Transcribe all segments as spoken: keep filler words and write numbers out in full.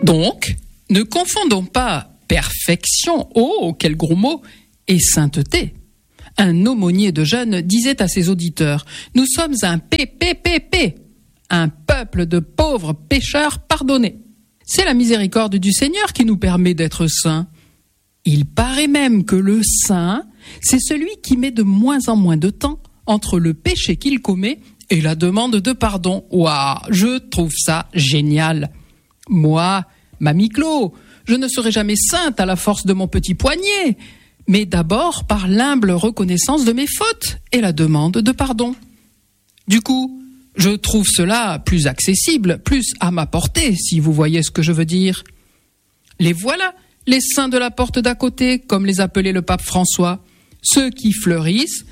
Donc, ne confondons pas perfection, oh, quel gros mot, et sainteté. Un aumônier de jeunes disait à ses auditeurs « Nous sommes un P P P P, un peuple de pauvres pécheurs pardonnés. C'est la miséricorde du Seigneur qui nous permet d'être saints. Il paraît même que le saint, c'est celui qui met de moins en moins de temps entre le péché qu'il commet et la demande de pardon. Waouh, je trouve ça génial. Moi, Mamie Clo, je ne serai jamais sainte à la force de mon petit poignet, mais d'abord par l'humble reconnaissance de mes fautes et la demande de pardon. Du coup, je trouve cela plus accessible, plus à ma portée, si vous voyez ce que je veux dire. Les voilà, les saints de la porte d'à côté, comme les appelait le pape François, ceux qui fleurissent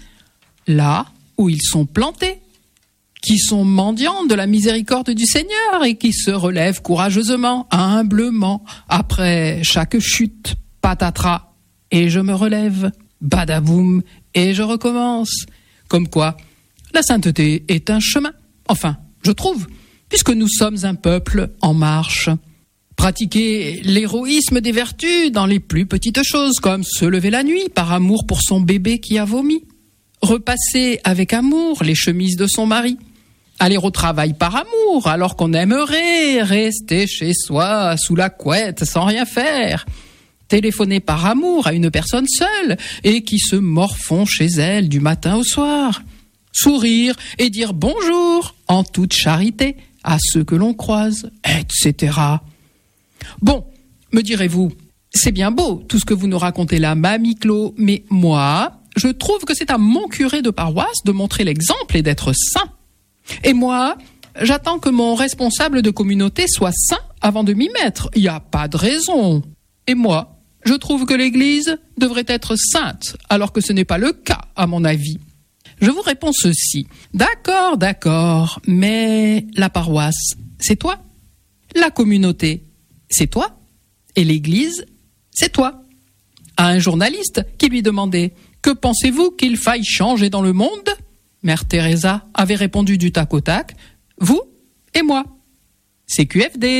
là où ils sont plantés, qui sont mendiants de la miséricorde du Seigneur et qui se relèvent courageusement, humblement, après chaque chute, patatras, et je me relève, badaboum, et je recommence. Comme quoi, la sainteté est un chemin. Enfin, je trouve, puisque nous sommes un peuple en marche. Pratiquer l'héroïsme des vertus dans les plus petites choses, comme se lever la nuit par amour pour son bébé qui a vomi. Repasser avec amour les chemises de son mari. Aller au travail par amour, alors qu'on aimerait rester chez soi, sous la couette, sans rien faire. Téléphoner par amour à une personne seule et qui se morfond chez elle du matin au soir. Sourire et dire bonjour en toute charité à ceux que l'on croise, et cetera. Bon, me direz-vous, c'est bien beau tout ce que vous nous racontez là, Mamie Clo, mais moi, je trouve que c'est à mon curé de paroisse de montrer l'exemple et d'être saint. Et moi, j'attends que mon responsable de communauté soit saint avant de m'y mettre. Il n'y a pas de raison. Et moi, je trouve que l'Église devrait être sainte, alors que ce n'est pas le cas, à mon avis. Je vous réponds ceci. D'accord, d'accord, mais la paroisse, c'est toi. La communauté, c'est toi. Et l'Église, c'est toi. À un journaliste qui lui demandait « Que pensez-vous qu'il faille changer dans le monde ?» Mère Teresa avait répondu du tac au tac « Vous et moi. C Q F D ».